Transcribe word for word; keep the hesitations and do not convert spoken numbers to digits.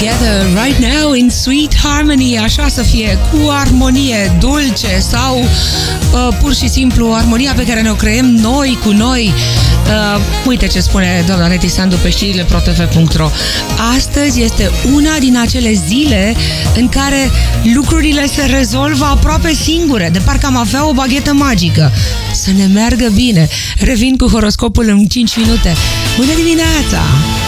together right now in sweet harmony, așa să fie, cu armonie dulce sau uh, pur și simplu armonia pe care ne-o creăm noi cu noi. Uh, uite ce spune doamna Neti Sandu pe știrile pro t v punct ro. Astăzi este una din acele zile în care lucrurile se rezolvă aproape singure, de parcă am avea o baghetă magică. Să ne meargă bine. Revin cu horoscopul în cinci minute. Bună dimineața!